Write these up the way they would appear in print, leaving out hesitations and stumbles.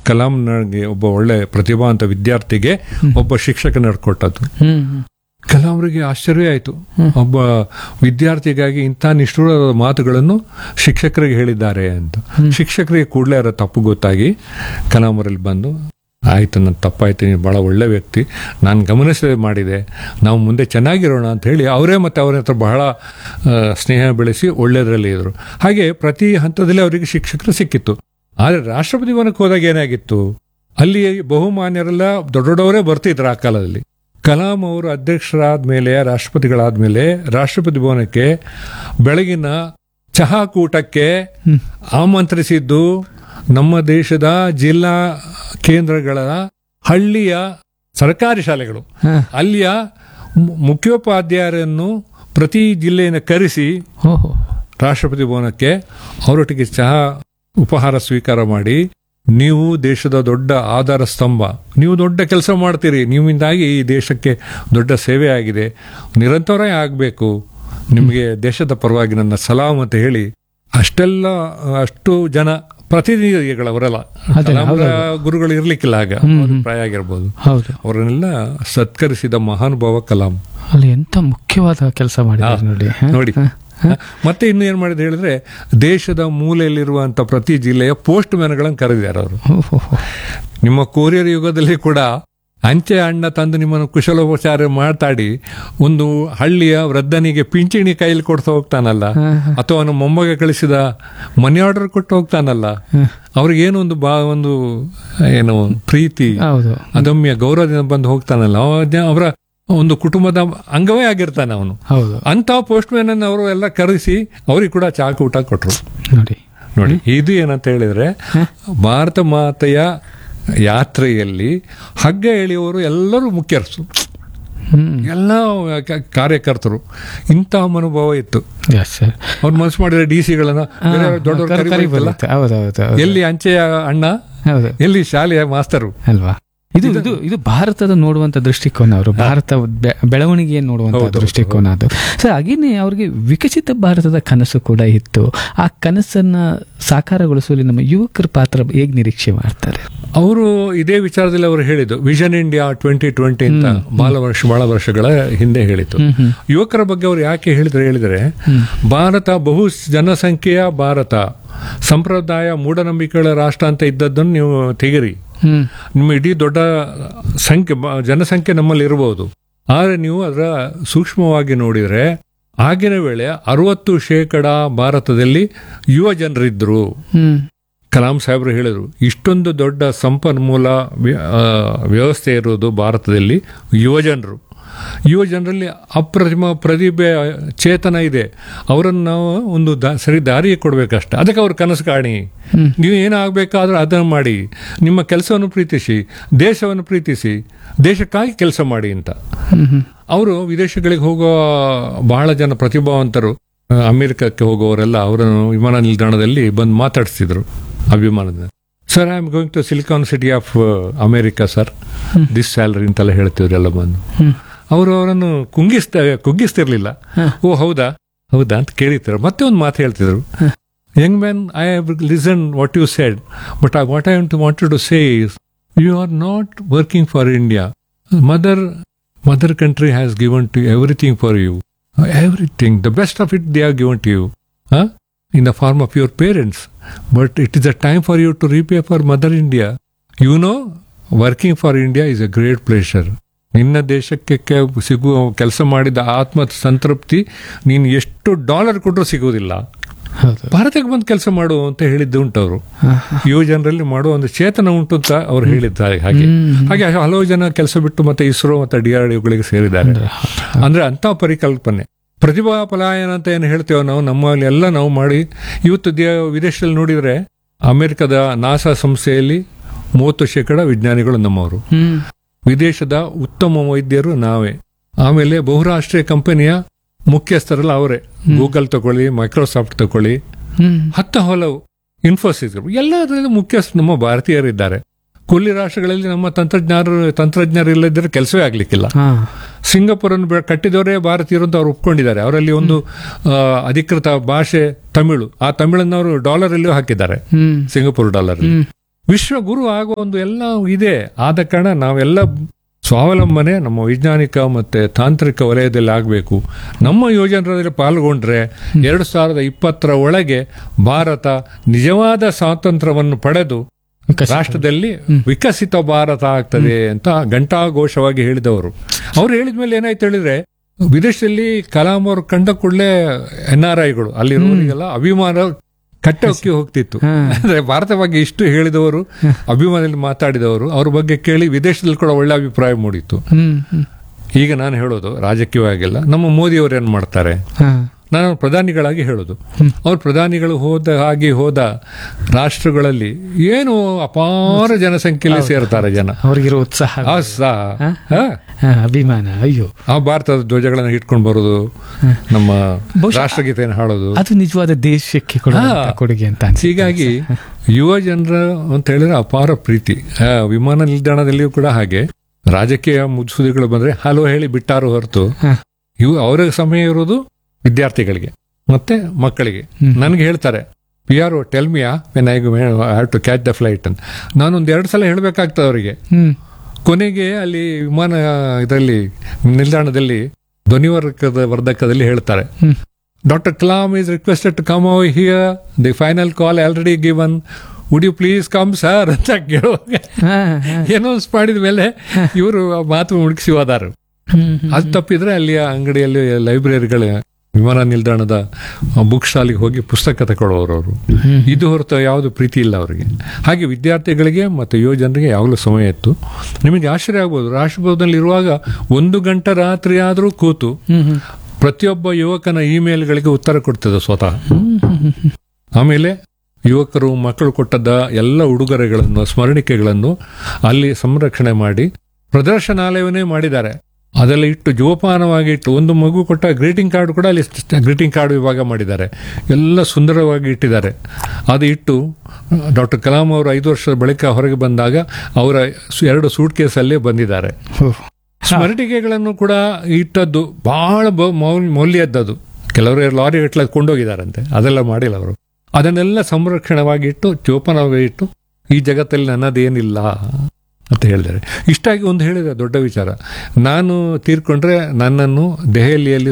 ಕಲಾಂಗೆ ಒಬ್ಬ ಒಳ್ಳೆ ಪ್ರತಿಭಾವಂತ ವಿದ್ಯಾರ್ಥಿಗೆ ಒಬ್ಬ ಶಿಕ್ಷಕ ನಡ್ಕೊಟ್ಟದ್ದು. ಕಲಾಂರಿಗೆ ಆಶ್ಚರ್ಯ ಆಯಿತು, ಒಬ್ಬ ವಿದ್ಯಾರ್ಥಿಗಾಗಿ ಇಂಥ ನಿಷ್ಠುರದ ಮಾತುಗಳನ್ನು ಶಿಕ್ಷಕರಿಗೆ ಹೇಳಿದ್ದಾರೆ ಅಂತ. ಶಿಕ್ಷಕರಿಗೆ ಕೂಡಲೇ ಅದರ ತಪ್ಪು ಗೊತ್ತಾಗಿ ಕಲಾಂವರಲ್ಲಿ ಬಂದು, ಆಯಿತು ನನ್ನ ತಪ್ಪಾಯ್ತು, ನೀನು ಭಾಳ ಒಳ್ಳೆ ವ್ಯಕ್ತಿ, ನಾನು ಗಮನಿಸದೆ ಮಾಡಿದೆ, ನಾವು ಮುಂದೆ ಚೆನ್ನಾಗಿರೋಣ ಅಂತ ಹೇಳಿ ಅವರೇ ಮತ್ತು ಅವರ ಹತ್ರ ಬಹಳ ಸ್ನೇಹ ಬೆಳೆಸಿ ಒಳ್ಳೆಯದರಲ್ಲಿ ಇದ್ರು. ಹಾಗೆ ಪ್ರತಿ ಹಂತದಲ್ಲಿ ಅವರಿಗೆ ಶಿಕ್ಷಕರು ಸಿಕ್ಕಿತ್ತು. ಆದರೆ ರಾಷ್ಟ್ರಪತಿ ಭವನಕ್ಕೆ ಹೋದಾಗ ಏನಾಗಿತ್ತು, ಅಲ್ಲಿ ಬಹುಮಾನ್ಯರೆಲ್ಲ ದೊಡ್ಡ ದೊಡ್ಡವರೇ ಬರ್ತಿದ್ರು ಆ ಕಾಲದಲ್ಲಿ. ಕಲಾಂ ಅವರು ಅಧ್ಯಕ್ಷರಾದ ಮೇಲೆ, ರಾಷ್ಟ್ರಪತಿಗಳಾದ ಮೇಲೆ ರಾಷ್ಟ್ರಪತಿ ಭವನಕ್ಕೆ ಬೆಳಗಿನ ಚಹಾ ಕೂಟಕ್ಕೆ ಆಮಂತ್ರಿಸಿದ್ದು ನಮ್ಮ ದೇಶದ ಜಿಲ್ಲಾ ಕೇಂದ್ರಗಳ ಹಳ್ಳಿಯ ಸರ್ಕಾರಿ ಶಾಲೆಗಳು. ಅಲ್ಲಿಯ ಮುಖ್ಯೋಪಾಧ್ಯಾಯರನ್ನು ಪ್ರತಿ ಜಿಲ್ಲೆಯನ್ನು ಕರೆಸಿ ರಾಷ್ಟ್ರಪತಿ ಭವನಕ್ಕೆ ಅವರೊಟ್ಟಿಗೆ ಚಹಾ ಉಪಹಾರ ಸ್ವೀಕಾರ ಮಾಡಿ, ನೀವು ದೇಶದ ದೊಡ್ಡ ಆಧಾರ ಸ್ತಂಭ, ನೀವು ದೊಡ್ಡ ಕೆಲಸ ಮಾಡ್ತೀರಿ, ನಿಮ್ಮಿಂದಾಗಿ ಈ ದೇಶಕ್ಕೆ ದೊಡ್ಡ ಸೇವೆ ಆಗಿದೆ, ನಿರಂತರ ಆಗಬೇಕು, ನಿಮಗೆ ದೇಶದ ಪರವಾಗಿ ನನ್ನ ಸಲಾಮ್ ಅಂತ ಹೇಳಿ ಅಷ್ಟು ಜನ ಪ್ರತಿನಿಧಿಗಳವರೆಲ್ಲ, ಗುರುಗಳು ಇರ್ಲಿಕ್ಕಿಲ್ಲ ಆಗ, ಪ್ರಾಯ ಆಗಿರ್ಬೋದು, ಅವರನ್ನೆಲ್ಲ ಸತ್ಕರಿಸಿದ ಮಹಾನುಭಾವ ಕಲಾಂ. ಅಲ್ಲಿ ಎಂತ ಮುಖ್ಯವಾದ ಕೆಲಸ ಮಾಡಿದ್ದಾರೆ ನೋಡಿ. ಮತ್ತೆ ಇನ್ನು ಏನ್ ಮಾಡಿದ್ರು ಹೇಳಿದ್ರೆ, ದೇಶದ ಮೂಲೆಯಲ್ಲಿರುವಂತ ಪ್ರತಿ ಜಿಲ್ಲೆಯ ಪೋಸ್ಟ್ ಮ್ಯಾನ್ಗಳನ್ನು ಕರೆದಿದ್ದಾರೆ ಅವರು. ನಿಮ್ಮ ಕೊರಿಯರ್ ಯುಗದಲ್ಲಿ ಕೂಡ ಅಂಚೆ ಅಣ್ಣ ತಂದು ನಿಮ್ಮನ್ನು ಕುಶಲೋಪಚಾರ ಮಾತಾಡಿ ಒಂದು ಹಳ್ಳಿಯ ವೃದ್ಧನಿಗೆ ಪಿಂಚಣಿ ಕೈಲಿ ಕೊಡ್ತಾ ಹೋಗ್ತಾನಲ್ಲ, ಅಥವಾ ಅವನು ಮೊಮ್ಮಗ ಕಳಿಸಿದ ಮನಿ ಆರ್ಡರ್ ಕೊಟ್ಟು ಹೋಗ್ತಾನಲ್ಲ, ಅವ್ರಿಗೇನು ಒಂದು ಏನು ಪ್ರೀತಿ, ಅದಮ್ಯ ಗೌರವದಿಂದ ಬಂದು ಹೋಗ್ತಾನಲ್ಲ, ಅವರ ಒಂದು ಕುಟುಂಬದ ಅಂಗವೇ ಆಗಿರ್ತಾನೆ ಅವನು. ಅಂತ ಪೋಸ್ಟ್ ಮ್ಯಾನ್ ಅನ್ನು ಅವರು ಎಲ್ಲ ಕರೆಸಿ ಅವ್ರಿಗೆ ಕೂಡ ಚಾಕು ಊಟ ಕೊಟ್ರು. ನೋಡಿ ಇದು ಏನಂತ ಹೇಳಿದ್ರೆ, ಭಾರತ ಮಾತೆಯ ಯಾತ್ರೆಯಲ್ಲಿ ಹಗ್ಗ ಎಳೆಯುವವರು ಎಲ್ಲರೂ ಮುಖ್ಯಸ್ಥರು, ಎಲ್ಲ ಕಾರ್ಯಕರ್ತರು. ಇಂತಹ ಮನೋಭಾವ ಇತ್ತು. ಅವ್ರು ಮನಸ್ಸು ಮಾಡಿದ್ರೆ DC-ಗಳನ್ನ ದೊಡ್ಡ ಎಲ್ಲಿ ಅಂಚೆಯ ಅಣ್ಣ, ಎಲ್ಲಿ ಶಾಲೆಯ ಮಾಸ್ತರು ಅಲ್ವಾ. ಇದು ಭಾರತದ ನೋಡುವಂತ ದೃಷ್ಟಿಕೋನ, ಅವರು ಭಾರತ ಬೆಳವಣಿಗೆಯನ್ನು ನೋಡುವಂತ ದೃಷ್ಟಿಕೋನ ಅದು. ಸೊ ಹಾಗೇನೆ ಅವ್ರಿಗೆ ವಿಕಸಿತ ಭಾರತದ ಕನಸು ಕೂಡ ಇತ್ತು. ಆ ಕನಸನ್ನ ಸಾಕಾರಗೊಳಿಸುವಲ್ಲಿ ನಮ್ಮ ಯುವಕರ ಪಾತ್ರ ಹೇಗೆ ನಿರೀಕ್ಷೆ ಮಾಡ್ತಾರೆ? ಅವರು ಇದೇ ವಿಚಾರದಲ್ಲಿ ಅವರು ಹೇಳಿದ್ದು ವಿಷನ್ ಇಂಡಿಯಾ 2020 ಅಂತ ಬಹಳ ವರ್ಷಗಳ ಹಿಂದೆ ಹೇಳಿತು. ಯುವಕರ ಬಗ್ಗೆ ಅವರು ಯಾಕೆ ಹೇಳಿದ್ರೆ ಭಾರತ ಬಹು ಜನಸಂಖ್ಯೆಯ ಭಾರತ, ಸಂಪ್ರದಾಯ ಮೂಢನಂಬಿಕೆಗಳ ರಾಷ್ಟ್ರ ಅಂತ ಇದ್ದದ್ದನ್ನು ನೀವು ತೆಗಿರಿ, ನಿಮ್ಮ ಇಡೀ ದೊಡ್ಡ ಜನಸಂಖ್ಯೆ ನಮ್ಮಲ್ಲಿ ಇರಬಹುದು, ಆದರೆ ನೀವು ಅದರ ಸೂಕ್ಷ್ಮವಾಗಿ ನೋಡಿದ್ರೆ ಆಗಿನ ವೇಳೆ 60% ಭಾರತದಲ್ಲಿ ಯುವ ಜನರಿದ್ರು. ಕಲಾಂ ಸಾಹೇಬರು ಹೇಳಿದ್ರು, ಇಷ್ಟೊಂದು ದೊಡ್ಡ ಸಂಪನ್ಮೂಲ ವ್ಯವಸ್ಥೆ ಇರುವುದು ಭಾರತದಲ್ಲಿ ಯುವ ಜನರಲ್ಲಿ ಅಪ್ರತಿಮ ಪ್ರತಿಭೆ ಚೇತನ ಇದೆ, ಅವರನ್ನು ನಾವು ಒಂದು ಸರಿ ದಾರಿಗೆ ಕೊಡ್ಬೇಕಷ್ಟೆ. ಅದಕ್ಕೆ ಅವ್ರ ಕನಸು ಕಾಣಿ, ನೀವು ಏನಾಗಬೇಕಾದ್ರೂ ಅದನ್ನು ಮಾಡಿ, ನಿಮ್ಮ ಕೆಲಸವನ್ನು ಪ್ರೀತಿಸಿ, ದೇಶವನ್ನು ಪ್ರೀತಿಸಿ, ದೇಶಕ್ಕಾಗಿ ಕೆಲಸ ಮಾಡಿ ಅಂತ. ಅವರು ವಿದೇಶಗಳಿಗೆ ಹೋಗೋ ಬಹಳ ಜನ ಪ್ರತಿಭಾವಂತರು, ಅಮೆರಿಕಕ್ಕೆ ಹೋಗೋವರೆಲ್ಲ ಅವರನ್ನು ವಿಮಾನ ನಿಲ್ದಾಣದಲ್ಲಿ ಬಂದು ಮಾತಾಡಿಸ್ತಿದ್ರು ಅಭಿಮಾನದಿಂದ. Sir, I am going to silicon city of America sir, this salary ಅಂತೆಲ್ಲ ಹೇಳ್ತಿದ್ರು ಎಲ್ಲ ಬಂದು. ಅವರು ಅವರನ್ನು ಕುಗ್ಗಿಸ್ತಿರ್ಲಿಲ್ಲ. ಓ ಹೌದಾ ಅಂತ ಕೇಳಿದ್ರು. ಮತ್ತೆ ಒಂದು ಮಾತು ಹೇಳ್ತಿದ್ರು, Young man, I have listen what you said, but what I wanted to say is you are not working for India. Mother country has given to everything for you, everything, the best of it they have given to you, in the form of your parents. But it is a time for you to repay for Mother India. You know, working for India is a great pleasure. ನಿನ್ನ ದೇಶಕ್ಕೆ ಸಿಗುವ ಕೆಲಸ ಮಾಡಿದ ಆತ್ಮ ಸಂತೃಪ್ತಿ ನೀನು ಎಷ್ಟು $1 ಕೊಟ್ಟರು ಸಿಗುವುದಿಲ್ಲ. ಭಾರತಕ್ಕೆ ಬಂದು ಕೆಲಸ ಮಾಡು ಅಂತ ಹೇಳಿದ್ದು ಉಂಟು. ಅವರು ಯುವ ಜನರಲ್ಲಿ ಮಾಡುವ ಒಂದು ಚೇತನ ಉಂಟು ಅಂತ ಅವ್ರು ಹೇಳಿದ್ದಾರೆ. ಹಾಗೆ ಹಲವು ಜನ ಕೆಲಸ ಬಿಟ್ಟು ಮತ್ತೆ ಇಸ್ರೋ ಮತ್ತೆ DRDOಗಳಿಗೆ ಸೇರಿದ್ದಾರೆ. ಅಂದ್ರೆ ಅಂತ ಪರಿಕಲ್ಪನೆ, ಪ್ರತಿಭಾ ಪಲಾಯನ ಅಂತ ಏನು ಹೇಳ್ತೇವೆ ನಾವು, ನಮ್ಮಲ್ಲಿ ಎಲ್ಲ ನಾವು ಮಾಡಿ ಇವತ್ತು ವಿದೇಶದಲ್ಲಿ ನೋಡಿದ್ರೆ ಅಮೆರಿಕದ ನಾಸಾ ಸಂಸ್ಥೆಯಲ್ಲಿ 30% ವಿಜ್ಞಾನಿಗಳು ನಮ್ಮವರು, ವಿದೇಶದ ಉತ್ತಮ ವೈದ್ಯರು ನಾವೇ, ಆಮೇಲೆ ಬಹುರಾಷ್ಟ್ರೀಯ ಕಂಪನಿಯ ಮುಖ್ಯಸ್ಥರಲ್ಲ ಅವರೇ. ಗೂಗಲ್ ತಗೊಳ್ಳಿ, ಮೈಕ್ರೋಸಾಫ್ಟ್ ತಗೊಳ್ಳಿ, ಹಲವು ಇನ್ಫೋಸಿಸ್, ಎಲ್ಲದರಲ್ಲೂ ಮುಖ್ಯಸ್ಥರು ನಮ್ಮ ಭಾರತೀಯರಿದ್ದಾರೆ. ಕೊಲ್ಲಿ ರಾಷ್ಟ್ರಗಳಲ್ಲಿ ನಮ್ಮ ತಂತ್ರಜ್ಞರು ಇಲ್ಲದಿದ್ದರೆ ಕೆಲಸವೇ ಆಗ್ಲಿಕ್ಕಿಲ್ಲ. ಸಿಂಗಾಪುರನ್ನು ಕಟ್ಟಿದವರೇ ಭಾರತೀಯರು ಅಂತ ಅವ್ರು ಒಪ್ಕೊಂಡಿದ್ದಾರೆ. ಅವರಲ್ಲಿ ಒಂದು ಅಧಿಕೃತ ಭಾಷೆ ತಮಿಳು. ಆ ತಮಿಳನ್ನು ಅವರು $ಅಲ್ಲಿಯೂ ಹಾಕಿದ್ದಾರೆ, ಸಿಂಗಾಪುರ್ $. ವಿಶ್ವಗುರು ಆಗೋ ಒಂದು ಎಲ್ಲ ಇದೆ. ಆದ ಕಾರಣ ನಾವೆಲ್ಲ ಸ್ವಾವಲಂಬನೆ ನಮ್ಮ ವೈಜ್ಞಾನಿಕ ಮತ್ತೆ ತಾಂತ್ರಿಕ ವಲಯದಲ್ಲಿ ಆಗಬೇಕು. ನಮ್ಮ ಯೋಜನೆಗಳಲ್ಲಿ ಪಾಲ್ಗೊಂಡ್ರೆ 2020 ಒಳಗೆ ಭಾರತ ನಿಜವಾದ ಸ್ವಾತಂತ್ರ್ಯವನ್ನು ಪಡೆದು ರಾಷ್ಟ್ರದಲ್ಲಿ ವಿಕಸಿತ ಭಾರತ ಆಗ್ತದೆ ಅಂತ ಘಂಟಾಘೋಷವಾಗಿ ಹೇಳಿದವರು. ಅವ್ರು ಹೇಳಿದ್ಮೇಲೆ ಏನಾಯ್ತು ಹೇಳಿದ್ರೆ, ವಿದೇಶದಲ್ಲಿ ಕಲಾಂ ಅವರು ಕಂಡ ಕೂಡಲೇ NRIಗಳು ಅಲ್ಲಿರೋರಿಗೆಲ್ಲ ಅಭಿಮಾನ ಕಟ್ಟೋಕ್ಕೆ ಹೋಗ್ತಿತ್ತು. ಅಂದ್ರೆ ಭಾರತ ಬಗ್ಗೆ ಇಷ್ಟು ಹೇಳಿದವರು, ಅಭಿಮಾನದಲ್ಲಿ ಮಾತಾಡಿದವರು, ಅವ್ರ ಬಗ್ಗೆ ಕೇಳಿ ವಿದೇಶದಲ್ಲಿ ಕೂಡ ಒಳ್ಳೆ ಅಭಿಪ್ರಾಯ ಮೂಡಿತ್ತು. ಈಗ ನಾನು ಹೇಳೋದು ರಾಜಕೀಯವಾಗಿಲ್ಲ, ನಮ್ಮ ಮೋದಿ ಅವರು ಏನ್ ಮಾಡ್ತಾರೆ, ನಾನು ಪ್ರಧಾನಿಗಳಾಗಿ ಹೇಳೋದು, ಅವ್ರ ಪ್ರಧಾನಿಗಳು ಹೋದ ರಾಷ್ಟ್ರಗಳಲ್ಲಿ ಏನು ಅಪಾರ ಜನಸಂಖ್ಯೆಯಲ್ಲಿ ಸೇರ್ತಾರೆ ಜನ, ಅವ್ರಿಗಿರೋ ಉತ್ಸಾಹ, ಅಭಿಮಾನ. ಅಯ್ಯೋ, ಆ ಭಾರತದ ಧ್ವಜಗಳನ್ನ ಇಟ್ಕೊಂಡು ಬರೋದು, ನಮ್ಮ ರಾಷ್ಟ್ರಗೀತೆಯನ್ನು ಹಾಡೋದು, ಅದು ನಿಜವಾದ ದೇಶಕ್ಕೆ ಕೊಡುಗೆ ಅಂತ. ಹೀಗಾಗಿ ಯುವ ಜನರ ಅಂತ ಹೇಳಿದ್ರೆ ಅಪಾರ ಪ್ರೀತಿ. ವಿಮಾನ ನಿಲ್ದಾಣದಲ್ಲಿಯೂ ಕೂಡ ಹಾಗೆ ರಾಜಕೀಯ ಮುಸುದಿಗಳು ಬಂದ್ರೆ ಹಲೋ ಹೇಳಿ ಬಿಟ್ಟಾರು ಹೊರತು, ಅವರ ಸಮಯ ಇರೋದು ವಿದ್ಯಾರ್ಥಿಗಳಿಗೆ ಮತ್ತೆ ಮಕ್ಕಳಿಗೆ. ನನ್ಗೆ ಹೇಳ್ತಾರೆ, PR tell me when I have to catch the flight ಅಂತ. ನಾನೊಂದ್ 2 ಸಲ ಹೇಳ್ಬೇಕಾಗ್ತದೆ ಅವರಿಗೆ. ಕೊನೆಗೆ ಅಲ್ಲಿ ವಿಮಾನ ಇದರಲ್ಲಿ ನಿಲ್ದಾಣದಲ್ಲಿ ಧ್ವನಿವರ್ಧಕದಲ್ಲಿ ಹೇಳ್ತಾರೆ, doctor Kalam is requested to come over here, the final call already given, would you please come sir ಅಂತ ಕೇಳುವಾಗ ಏನೋನ್ಸ್ ಮಾಡಿದ ಮೇಲೆ ಇವರು ಮಾತು ಮುಗಿಸಿ ಹೋದಾರು. ಅದು ತಪ್ಪಿದ್ರೆ ಅಲ್ಲಿಯ ಅಂಗಡಿಯಲ್ಲಿ ಲೈಬ್ರರಿಗಳ ವಿಮಾನ ನಿಲ್ದಾಣದ ಬುಕ್ ಸ್ಟಾಲಿಗೆ ಹೋಗಿ ಪುಸ್ತಕ ತಗೊಳ್ಳೋರು ಅವರು. ಇದು ಹೊರತು ಯಾವುದು ಪ್ರೀತಿ ಇಲ್ಲ ಅವರಿಗೆ. ಹಾಗೆ ವಿದ್ಯಾರ್ಥಿಗಳಿಗೆ ಮತ್ತು ಯುವ ಜನರಿಗೆ ಯಾವಾಗಲೂ ಸಮಯ ಇತ್ತು. ನಿಮಗೆ ಆಶ್ಚರ್ಯ ಆಗ್ಬೋದು, ರಾಷ್ಟ್ರಭವನದಲ್ಲಿ ಇರುವಾಗ 1 ಗಂಟೆ ರಾತ್ರಿ ಆದರೂ ಕೂತು ಪ್ರತಿಯೊಬ್ಬ ಯುವಕನ ಇಮೇಲ್ಗಳಿಗೆ ಉತ್ತರ ಕೊಡ್ತದೆ ಸ್ವತಃ. ಆಮೇಲೆ ಯುವಕರು ಮಕ್ಕಳು ಕೊಟ್ಟದ್ದ ಎಲ್ಲ ಉಡುಗೊರೆಗಳನ್ನು, ಸ್ಮರಣಿಕೆಗಳನ್ನು ಅಲ್ಲಿ ಸಂರಕ್ಷಣೆ ಮಾಡಿ ಪ್ರದರ್ಶನಾಲಯವನ್ನೇ ಮಾಡಿದ್ದಾರೆ. ಅದೆಲ್ಲ ಇಟ್ಟು ಜೋಪಾನವಾಗಿ ಇಟ್ಟು, ಒಂದು ಮಗು ಕೊಟ್ಟ ಗ್ರೀಟಿಂಗ್ ಕಾರ್ಡ್ ಕೂಡ ಅಲ್ಲಿ ಗ್ರೀಟಿಂಗ್ ಕಾರ್ಡ್ ವಿಭಾಗ ಮಾಡಿದ್ದಾರೆ, ಎಲ್ಲ ಸುಂದರವಾಗಿ ಇಟ್ಟಿದ್ದಾರೆ. ಅದು ಇಟ್ಟು ಡಾಕ್ಟರ್ ಕಲಾಂ ಅವರು 5 ವರ್ಷದ ಬಳಿಕ ಹೊರಗೆ ಬಂದಾಗ ಅವರ 2 ಸೂಟ್ ಕೇಸಲ್ಲೇ ಬಂದಿದ್ದಾರೆ. ಸ್ಮರಣಿಕೆಗಳನ್ನು ಕೂಡ ಇಟ್ಟದ್ದು ಬಹಳ ಮೌಲ್ಯದ್ದದು. ಕೆಲವರು ಲಾರಿ ಗಟ್ಟಲೆ ಕೊಂಡೋಗಿದ್ದಾರಂತೆ, ಅದೆಲ್ಲ ಮಾಡಿಲ್ಲ ಅವರು. ಅದನ್ನೆಲ್ಲ ಸಂರಕ್ಷಣವಾಗಿ ಇಟ್ಟು ಜೋಪಾನವಾಗಿ ಇಟ್ಟು, ಈ ಜಗತ್ತಲ್ಲಿ ನನ್ನದೇನಿಲ್ಲ ಅಂತ ಹೇಳಿದ್ದಾರೆ. ಇಷ್ಟಾಗಿ ಒಂದು ಹೇಳಿದ ದೊಡ್ಡ ವಿಚಾರ, ನಾನು ತೀರ್ಕೊಂಡ್ರೆ ನನ್ನನ್ನು ದೆಹಲಿಯಲ್ಲಿ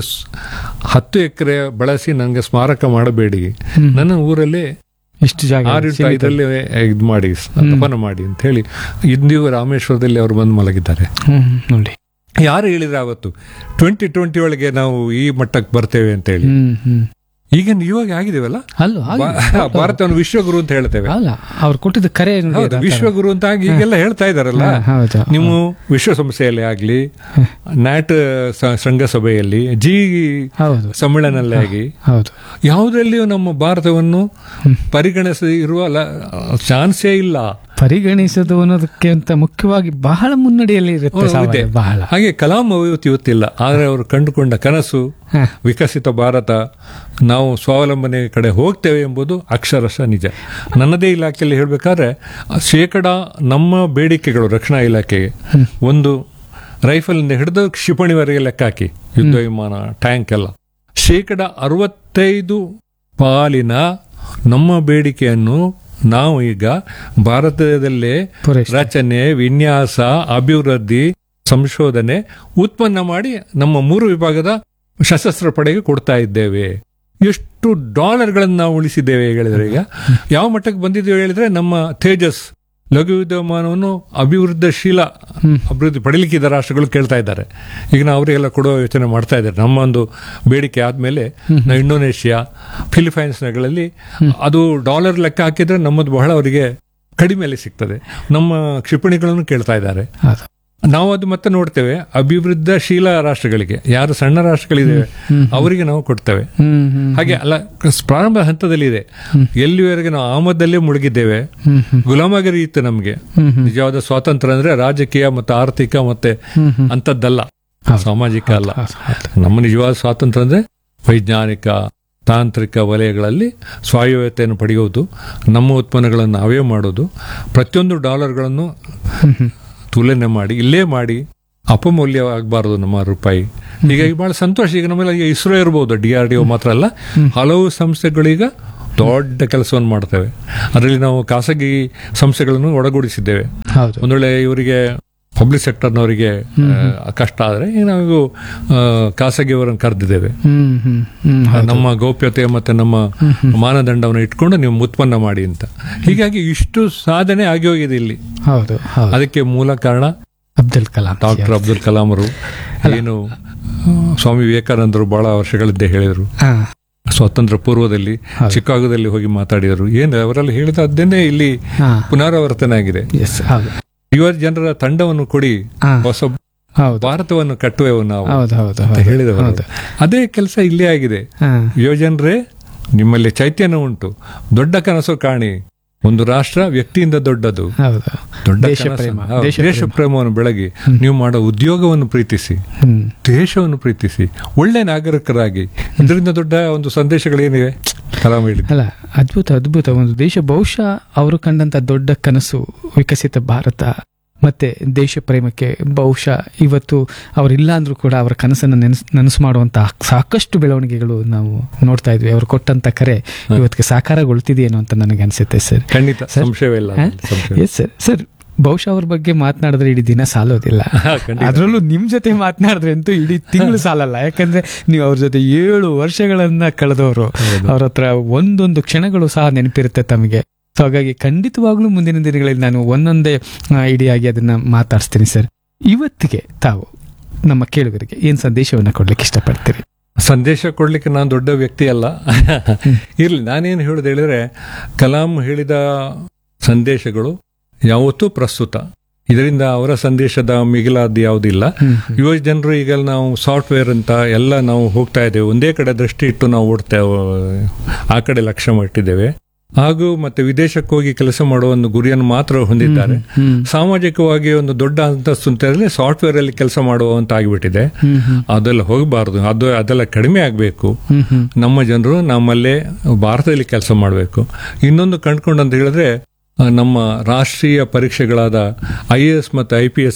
10 ಎಕರೆ ಬಳಸಿ ನನಗೆ ಸ್ಮಾರಕ ಮಾಡಬೇಡಿ, ನನ್ನ ಊರಲ್ಲಿ ಇಷ್ಟು ಜಾಗ ಇದರಲ್ಲಿ ಇದು ಮಾಡಿ, ದಫನ ಮಾಡಿ ಅಂತ ಹೇಳಿ ಇಂದಿಗೂ ರಾಮೇಶ್ವರದಲ್ಲಿ ಅವರು ಬಂದು ಮಲಗಿದ್ದಾರೆ. ನೋಡಿ, ಯಾರು ಹೇಳಿದ್ರೆ ಅವತ್ತು 2020 ಒಳಗೆ ನಾವು ಈ ಮಟ್ಟಕ್ಕೆ ಬರ್ತೇವೆ ಅಂತ ಹೇಳಿ. ಈಗ ಇವಾಗ ಆಗಿದೇವಲ್ಲ, ಭಾರತವನ್ನು ವಿಶ್ವಗುರು ಅಂತ ಹೇಳ್ತೇವೆ. ಅವ್ರು ಕೊಟ್ಟಿದ್ದ ಕರೆ ವಿಶ್ವಗುರು ಅಂತ ಆಗಿ ಈಗೆಲ್ಲ ಹೇಳ್ತಾ ಇದಾರಲ್ಲ. ನೀವು ವಿಶ್ವಸಂಸ್ಥೆಯಲ್ಲಿ ಆಗ್ಲಿ, ನ್ಯಾಟ್ ಶೃಂಗಸಭೆಯಲ್ಲಿ, G ಸಮ್ಮೇಳನದಲ್ಲಿ ಆಗಿ ಯಾವುದರಲ್ಲಿಯೂ ನಮ್ಮ ಭಾರತವನ್ನು ಪರಿಗಣಿಸಿರುವ ಚಾನ್ಸೇ ಇಲ್ಲ. ಪರಿಗಣಿಸೋದು ಅನ್ನೋದಕ್ಕಿಂತ ಮುಖ್ಯವಾಗಿ ಬಹಳ ಮುನ್ನಡೆಯಲ್ಲಿ ಇರುತ್ತೆ ಬಹಳ. ಹಾಗೆ ಕಲಾಂ ಇವತ್ತಿಲ್ಲ, ಆದರೆ ಅವರು ಕಂಡುಕೊಂಡ ಕನಸು ವಿಕಸಿತ ಭಾರತ, ನಾವು ಸ್ವಾವಲಂಬನೆ ಕಡೆ ಹೋಗ್ತೇವೆ ಎಂಬುದು ಅಕ್ಷರಶಃ ನಿಜ. ನನ್ನದೇ ಇಲಾಖೆಯಲ್ಲಿ ಹೇಳ್ಬೇಕಾದ್ರೆ 1% ನಮ್ಮ ಬೇಡಿಕೆಗಳು ರಕ್ಷಣಾ ಇಲಾಖೆಗೆ, ಒಂದು ರೈಫಲ್ನಿಂದ ಹಿಡಿದು ಕ್ಷಿಪಣಿವರೆಗೆ ಲೆಕ್ಕ ಹಾಕಿ, ಯುದ್ಧ ವಿಮಾನ, ಟ್ಯಾಂಕ್ ಎಲ್ಲ 65% ಪಾಲಿನ ನಮ್ಮ ಬೇಡಿಕೆಯನ್ನು ನಾವು ಈಗ ಭಾರತದಲ್ಲೇ ರಚನೆ, ವಿನ್ಯಾಸ, ಅಭಿವೃದ್ಧಿ, ಸಂಶೋಧನೆ, ಉತ್ಪನ್ನ ಮಾಡಿ ನಮ್ಮ 3 ವಿಭಾಗದ ಸಶಸ್ತ್ರ ಪಡೆಗೆ ಕೊಡ್ತಾ ಇದ್ದೇವೆ. ಎಷ್ಟು ಡಾಲರ್ಗಳನ್ನು ನಾವು ಉಳಿಸಿದ್ದೇವೆ ಹೇಳಿದ್ರೆ, ಈಗ ಯಾವ ಮಟ್ಟಕ್ಕೆ ಬಂದಿದ್ದೇವೆ ಹೇಳಿದ್ರೆ, ನಮ್ಮ ತೇಜಸ್ ಲಘು ಯುದ್ಧ ವಿಮಾನವನ್ನು ಅಭಿವೃದ್ಧಿ ಪಡೀಲಿಕ್ಕಿದ್ದ ರಾಷ್ಟ್ರಗಳು ಕೇಳ್ತಾ ಇದ್ದಾರೆ. ಈಗ ನಾವು ಅವರಿಗೆಲ್ಲ ಕೊಡುವ ಯೋಚನೆ ಮಾಡ್ತಾ ಇದ್ದಾರೆ. ನಮ್ಮ ಒಂದು ಬೇಡಿಕೆ ಆದ್ಮೇಲೆ ನಾವು ಇಂಡೋನೇಷ್ಯಾ, ಫಿಲಿಪೈನ್ಸ್ಗಳಲ್ಲಿ ಅದು ಡಾಲರ್ ಲೆಕ್ಕ ಹಾಕಿದ್ರೆ ನಮ್ಮದು ಬಹಳ ಅವರಿಗೆ ಕಡಿಮೆಯಲ್ಲಿ ಸಿಗ್ತದೆ. ನಮ್ಮ ಕ್ಷಿಪಣಿಗಳನ್ನು ಕೇಳ್ತಾ ಇದ್ದಾರೆ. ನಾವು ಅದು ಮತ್ತೆ ನೋಡ್ತೇವೆ, ಅಭಿವೃದ್ಧಶೀಲ ರಾಷ್ಟ್ರಗಳಿಗೆ, ಯಾರು ಸಣ್ಣ ರಾಷ್ಟ್ರಗಳಿದ್ದೇವೆ ಅವರಿಗೆ ನಾವು ಕೊಡ್ತೇವೆ. ಹಾಗೆ ಅಲ್ಲ, ಪ್ರಾರಂಭ ಹಂತದಲ್ಲಿ ಇದೆ. ಎಲ್ಲಿವರೆಗೆ ನಾವು ಆಮದಲ್ಲೇ ಮುಳುಗಿದ್ದೇವೆ, ಗುಲಾಮಗಿರಿ ಇತ್ತು ನಮ್ಗೆ. ನಿಜವಾದ ಸ್ವಾತಂತ್ರ್ಯ ಅಂದ್ರೆ ರಾಜಕೀಯ ಮತ್ತು ಆರ್ಥಿಕ ಮತ್ತೆ ಅಂತದ್ದಲ್ಲ, ಸಾಮಾಜಿಕ ಅಲ್ಲ. ನಮ್ಮ ನಿಜವಾದ ಸ್ವಾತಂತ್ರ್ಯ ಅಂದ್ರೆ ವೈಜ್ಞಾನಿಕ, ತಾಂತ್ರಿಕ ವಲಯಗಳಲ್ಲಿ ಸ್ವಾಯತ್ತತೆಯನ್ನು ಪಡೆಯುವುದು, ನಮ್ಮ ಉತ್ಪನ್ನಗಳನ್ನು ನಾವೇ ಮಾಡೋದು, ಪ್ರತಿಯೊಂದು ಡಾಲರ್ಗಳನ್ನು ತುಲನೆ ಮಾಡಿ ಇಲ್ಲೇ ಮಾಡಿ ಅಪಮೌಲ್ಯ ಆಗಬಾರದು ನಮ್ಮ ರೂಪಾಯಿ. ಹೀಗಾಗಿ ಬಹಳ ಸಂತೋಷ. ಈಗ ನಮ್ಮಲ್ಲಿ ಇಸ್ರೋ ಇರ್ಬೋದು, DRDO ಮಾತ್ರ ಅಲ್ಲ, ಹಲವು ಸಂಸ್ಥೆಗಳೀಗ ದೊಡ್ಡ ಕೆಲಸವನ್ನು ಮಾಡ್ತೇವೆ. ಅದರಲ್ಲಿ ನಾವು ಖಾಸಗಿ ಸಂಸ್ಥೆಗಳನ್ನು ಒಳಗೂಡಿಸಿದ್ದೇವೆ. ಹೌದು. ಒಂದು ವೇಳೆ ಇವರಿಗೆ ಪಬ್ಲಿಕ್ ಸೆಕ್ಟರ್ನವರಿಗೆ ಕಷ್ಟ ಆದರೆ ನಾವು ಖಾಸಗಿಯವರನ್ನು ಕರೆದಿದ್ದೇವೆ. ನಮ್ಮ ಗೌಪ್ಯತೆ ಮತ್ತೆ ನಮ್ಮ ಮಾನದಂಡವನ್ನು ಇಟ್ಕೊಂಡು ನೀವು ಉತ್ಪನ್ನ ಮಾಡಿ ಅಂತ. ಹೀಗಾಗಿ ಇಷ್ಟು ಸಾಧನೆ ಆಗಿ ಹೋಗಿದೆ ಇಲ್ಲಿ. ಹೌದು. ಅದಕ್ಕೆ ಮೂಲ ಕಾರಣ ಅಬ್ದುಲ್ ಕಲಾಂ, ಡಾಕ್ಟರ್ ಅಬ್ದುಲ್ ಕಲಾಂ ಅವರು. ಏನು ಸ್ವಾಮಿ ವಿವೇಕಾನಂದರು ಬಹಳ ವರ್ಷಗಳಿಂದ ಹೇಳಿದರು, ಸ್ವಾತಂತ್ರ್ಯ ಪೂರ್ವದಲ್ಲಿ ಚಿಕಾಗೋದಲ್ಲಿ ಹೋಗಿ ಮಾತಾಡಿದರು. ಏನು ಅವರಲ್ಲಿ ಹೇಳಿದ ಅದನ್ನೇ ಇಲ್ಲಿ ಪುನರಾವರ್ತನೆ ಆಗಿದೆ. ಯುವ ಜನರ ತಂಡವನ್ನು ಕೊಡಿ, ಹೊಸ ಭಾರತವನ್ನು ಕಟ್ಟುವೆವು ನಾವು ಹೇಳಿದವರು. ಅದೇ ಕೆಲಸ ಇಲ್ಲೇ ಆಗಿದೆ. ಯುವ ಜನರೇ, ನಿಮ್ಮಲ್ಲಿ ಚೈತನ್ಯ ಉಂಟು, ದೊಡ್ಡ ಕನಸು ಕಾಣಿ. ಒಂದು ರಾಷ್ಟ್ರ ವ್ಯಕ್ತಿಯಿಂದ ದೊಡ್ಡದು. ದೊಡ್ಡ ದೇಶ ಪ್ರೇಮವನ್ನು ಬೆಳಗಿ ನೀವು ಮಾಡೋ ಉದ್ಯೋಗವನ್ನು ಪ್ರೀತಿಸಿ, ದೇಶವನ್ನು ಪ್ರೀತಿಸಿ, ಒಳ್ಳೆ ನಾಗರಿಕರಾಗಿ. ಇದರಿಂದ ದೊಡ್ಡ ಒಂದು ಸಂದೇಶಗಳೇನಿವೆ ಕಲಾಂ ಹೇಳಿದ್ದು. ಅಲ್ಲ, ಅದ್ಭುತ. ಒಂದು ದೇಶ ಬಹುಶಃ ಅವರು ಕಂಡಂತ ದೊಡ್ಡ ಕನಸು ವಿಕಸಿತ ಭಾರತ ಮತ್ತೆ ದೇಶ ಪ್ರೇಮಕ್ಕೆ ಬಹುಶಃ ಇವತ್ತು ಅವರಿಲ್ಲ ಅಂದ್ರೂ ಕೂಡ ಅವರ ಕನಸನ್ನು ನನಸು ಮಾಡುವಂತಹ ಸಾಕಷ್ಟು ಬೆಳವಣಿಗೆಗಳು ನಾವು ನೋಡ್ತಾ ಇದ್ವಿ. ಅವರು ಕೊಟ್ಟಂತ ಕರೆ ಇವತ್ತಿಗೆ ಸಾಕಾರಗೊಳ್ತಿದೆಯೇನೋ ಅಂತ ನನಗೆ ಅನ್ಸುತ್ತೆ ಸರ್. ಖಂಡಿತ, ಸಂಶಯವಿಲ್ಲ. ಎಸ್ ಸರ್, ಬಹುಶಃ ಅವ್ರ ಬಗ್ಗೆ ಮಾತನಾಡಿದ್ರೆ ಇಡೀ ದಿನ ಸಾಲೋದಿಲ್ಲ. ಅದರಲ್ಲೂ ನಿಮ್ ಜೊತೆ ಮಾತನಾಡಿದ್ರೆ ಅಂತೂ ಇಡೀ ತಿಂಗಳು ಸಾಲಲ್ಲ. ಯಾಕಂದ್ರೆ ನೀವು ಅವ್ರ ಜೊತೆ 7 ವರ್ಷಗಳನ್ನ ಕಳೆದವರು. ಅವ್ರ ಹತ್ರ ಒಂದೊಂದು ಕ್ಷಣಗಳು ಸಹ ನೆನಪಿರುತ್ತೆ ತಮಗೆ. ಸೊ ಹಾಗಾಗಿ ಖಂಡಿತವಾಗ್ಲೂ ಮುಂದಿನ ದಿನಗಳಲ್ಲಿ ನಾನು ಒಂದೊಂದೇ ಇಡಿಯಾಗಿ ಅದನ್ನ ಮಾತಾಡಿಸ್ತೀನಿ ಸರ್. ಇವತ್ತಿಗೆ ತಾವು ನಮ್ಮ ಕೇಳುಗರಿಗೆ ಏನ್ ಸಂದೇಶವನ್ನ ಕೊಡ್ಲಿಕ್ಕೆ ಇಷ್ಟಪಡ್ತೀರಿ? ಸಂದೇಶ ಕೊಡ್ಲಿಕ್ಕೆ ನಾನು ದೊಡ್ಡ ವ್ಯಕ್ತಿ ಅಲ್ಲ. ಇರ್ಲಿ, ನಾನೇನು ಹೇಳುದು ಹೇಳಿದ್ರೆ, ಕಲಾಂ ಹೇಳಿದ ಸಂದೇಶಗಳು ಯಾವತ್ತೂ ಪ್ರಸ್ತುತ. ಇದರಿಂದ ಅವರ ಸಂದೇಶದ ಮಿಗಿಲಾದ ಯಾವುದಿಲ್ಲ. ಯುವ ಜನರು ಈಗ ನಾವು ಸಾಫ್ಟ್ವೇರ್ ಅಂತ ಎಲ್ಲ ನಾವು ಹೋಗ್ತಾ ಇದ್ದೇವೆ. ಒಂದೇ ಕಡೆ ದೃಷ್ಟಿ ಇಟ್ಟು ನಾವು ಓಡ್ತೇವೆ, ಆ ಕಡೆ ಲಕ್ಷ್ಯ ಮಾಡಿದ್ದೇವೆ. ಹಾಗೂ ಮತ್ತೆ ವಿದೇಶಕ್ಕೆ ಹೋಗಿ ಕೆಲಸ ಮಾಡುವ ಒಂದು ಗುರಿಯನ್ನು ಮಾತ್ರ ಹೊಂದಿದ್ದಾರೆ. ಸಾಮಾಜಿಕವಾಗಿ ಒಂದು ದೊಡ್ಡ ಅಂತಸ್ತು ಅಂತಂದ್ರೆ ಸಾಫ್ಟ್ವೇರ್ ಅಲ್ಲಿ ಕೆಲಸ ಮಾಡುವಂತ ಆಗಿಬಿಟ್ಟಿದೆ. ಅದೆಲ್ಲ ಹೋಗಬಾರ್ದು, ಅದೆಲ್ಲ ಕಡಿಮೆ ಆಗಬೇಕು. ನಮ್ಮ ಜನರು ನಮ್ಮಲ್ಲೇ ಭಾರತದಲ್ಲಿ ಕೆಲಸ ಮಾಡಬೇಕು. ಇನ್ನೊಂದು ಕಂಡುಕೊಂಡು ಹೇಳಿದ್ರೆ, ನಮ್ಮ ರಾಷ್ಟ್ರೀಯ ಪರೀಕ್ಷೆಗಳಾದ IAS ಮತ್ತು IPS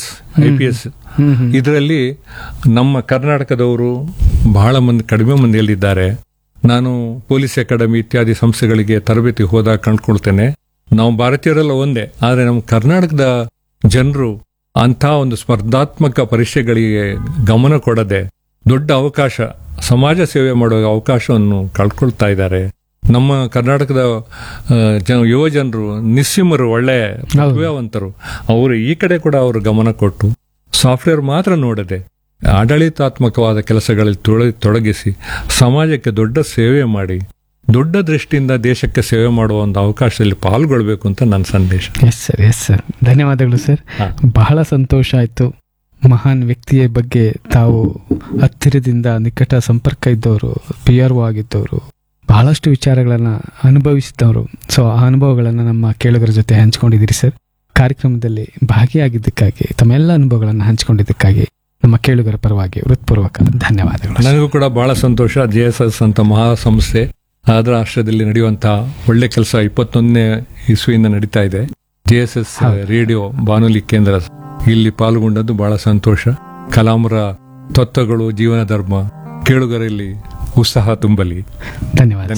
ಇದರಲ್ಲಿ ನಮ್ಮ ಕರ್ನಾಟಕದವರು ಬಹಳ ಕಡಿಮೆ ಮಂದಿಯಲ್ಲಿದ್ದಾರೆ. ನಾನು ಪೊಲೀಸ್ ಅಕಾಡೆಮಿ ಇತ್ಯಾದಿ ಸಂಸ್ಥೆಗಳಿಗೆ ತರಬೇತಿ ಹೋದಾಗ ಕಂಡುಕೊಳ್ತೇನೆ, ನಾವು ಭಾರತೀಯರೆಲ್ಲ ಒಂದೇ, ಆದರೆ ನಮ್ಮ ಕರ್ನಾಟಕದ ಜನರು ಅಂಥ ಒಂದು ಸ್ಪರ್ಧಾತ್ಮಕ ಪರೀಕ್ಷೆಗಳಿಗೆ ಗಮನ ಕೊಡದೆ ದೊಡ್ಡ ಅವಕಾಶ, ಸಮಾಜ ಸೇವೆ ಮಾಡುವ ಅವಕಾಶವನ್ನು ಕಳ್ಕೊಳ್ತಾ ಇದ್ದಾರೆ. ನಮ್ಮ ಕರ್ನಾಟಕದ ಯುವ ಜನರು ನಿಸ್ಸೀಮರು, ಒಳ್ಳೆ ಪ್ರತಿಭಾವಂತರು. ಅವರು ಈ ಕಡೆ ಕೂಡ ಅವರು ಗಮನ ಕೊಟ್ಟು ಸಾಫ್ಟ್ವೇರ್ ಮಾತ್ರ ನೋಡದೆ ಆಡಳಿತಾತ್ಮಕವಾದ ಕೆಲಸಗಳಲ್ಲಿ ತೊಡಗಿಸಿ ಸಮಾಜಕ್ಕೆ ದೊಡ್ಡ ಸೇವೆ ಮಾಡಿ, ದೊಡ್ಡ ದೃಷ್ಟಿಯಿಂದ ದೇಶಕ್ಕೆ ಸೇವೆ ಮಾಡುವ ಒಂದು ಅವಕಾಶದಲ್ಲಿ ಪಾಲ್ಗೊಳ್ಬೇಕು ಅಂತ ನನ್ನ ಸಂದೇಶ. ಎಸ್ ಸರ್, ಧನ್ಯವಾದಗಳು ಸರ್. ಬಹಳ ಸಂತೋಷ ಆಯ್ತು. ಮಹಾನ್ ವ್ಯಕ್ತಿಯ ಬಗ್ಗೆ ತಾವು ಹತ್ತಿರದಿಂದ ನಿಕಟ ಸಂಪರ್ಕ ಇದ್ದವರು, PRO ಆಗಿದ್ದವರು, ಬಹಳಷ್ಟು ವಿಚಾರಗಳನ್ನ ಅನುಭವಿಸಿದವರು. ಸೊ ಆ ಅನುಭವಗಳನ್ನು ನಮ್ಮ ಕೇಳುಗರ ಜೊತೆ ಹಂಚಿಕೊಂಡಿದ್ದೀರಿ ಸರ್. ಕಾರ್ಯಕ್ರಮದಲ್ಲಿ ಭಾಗಿಯಾಗಿದ್ದಕ್ಕಾಗಿ, ತಮ್ಮೆಲ್ಲ ಅನುಭವಗಳನ್ನು ಹಂಚಿಕೊಂಡಿದ್ದಕ್ಕಾಗಿ ನಮ್ಮ ಕೇಳುಗರ ಪರವಾಗಿ ಹೃತ್ಪೂರ್ವಕ ಧನ್ಯವಾದಗಳು. ನನಗೂ ಕೂಡ ಬಹಳ ಸಂತೋಷ. JSS ಅಂತ ಮಹಾ ಸಂಸ್ಥೆ, ಅದರ ರಾಷ್ಟ್ರದಲ್ಲಿ ನಡೆಯುವಂತಹ ಒಳ್ಳೆ ಕೆಲಸ 21ನೇ ಇಸ್ವಿಯಿಂದ ನಡೀತಾ ಇದೆ. JSS ರೇಡಿಯೋ ಬಾನುಲಿ ಕೇಂದ್ರ ಇಲ್ಲಿ ಪಾಲ್ಗೊಂಡದ್ದು ಬಹಳ ಸಂತೋಷ. ಕಲಾಂರ ತತ್ವಗಳು, ಜೀವನ ಧರ್ಮ ಕೇಳುಗರಲ್ಲಿ ಉತ್ಸಾಹ ತುಂಬಲಿ. ಧನ್ಯವಾದ.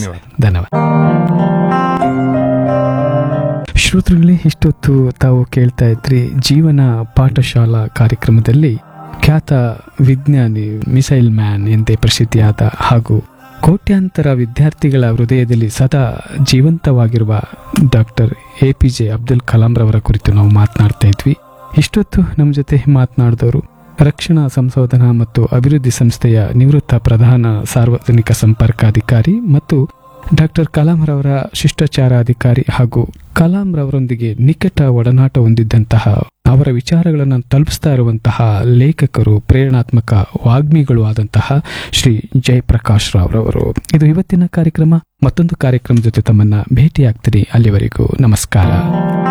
ಶ್ರೋತೃಗಳೇ, ಇಷ್ಟೊತ್ತು ತಾವು ಕೇಳ್ತಾ ಇದ್ರಿ ಜೀವನ ಪಾಠಶಾಲಾ ಕಾರ್ಯಕ್ರಮದಲ್ಲಿ ಖ್ಯಾತ ವಿಜ್ಞಾನಿ, ಮಿಸೈಲ್ ಮ್ಯಾನ್ ಎಂದೇ ಪ್ರಸಿದ್ಧಿಯಾದ ಹಾಗೂ ಕೋಟ್ಯಾಂತರ ವಿದ್ಯಾರ್ಥಿಗಳ ಹೃದಯದಲ್ಲಿ ಸದಾ ಜೀವಂತವಾಗಿರುವ ಡಾಕ್ಟರ್ APJ ಅಬ್ದುಲ್ ಕಲಾಂ ರವರ ಕುರಿತು ನಾವು ಮಾತನಾಡ್ತಾ ಇದ್ವಿ. ಇಷ್ಟೊತ್ತು ನಮ್ಮ ಜೊತೆ ಮಾತನಾಡಿದವರು ರಕ್ಷಣಾ ಸಂಶೋಧನಾ ಮತ್ತು ಅಭಿವೃದ್ಧಿ ಸಂಸ್ಥೆಯ ನಿವೃತ್ತ ಪ್ರಧಾನ ಸಾರ್ವಜನಿಕ ಸಂಪರ್ಕಾಧಿಕಾರಿ ಮತ್ತು ಡಾಕ್ಟರ್ ಕಲಾಂ ರವರ ಶಿಷ್ಟಾಚಾರಾಧಿಕಾರಿ ಹಾಗೂ ಕಲಾಂ ರವರೊಂದಿಗೆ ನಿಕಟ ಒಡನಾಟ ಹೊಂದಿದ್ದಂತಹ, ಅವರ ವಿಚಾರಗಳನ್ನು ತಲುಪಿಸ್ತಾ ಇರುವಂತಹ ಲೇಖಕರು, ಪ್ರೇರಣಾತ್ಮಕ ವಾಗ್ಮಿಗಳು ಆದಂತಹ ಶ್ರೀ ಜಯಪ್ರಕಾಶ್ ರಾವ್ ರವರು. ಇದು ಇವತ್ತಿನ ಕಾರ್ಯಕ್ರಮ. ಮತ್ತೊಂದು ಕಾರ್ಯಕ್ರಮದ ಜೊತೆ ತಮ್ಮನ್ನ ಭೇಟಿಯಾಗ್ತೀನಿ. ಅಲ್ಲಿವರೆಗೂ ನಮಸ್ಕಾರ.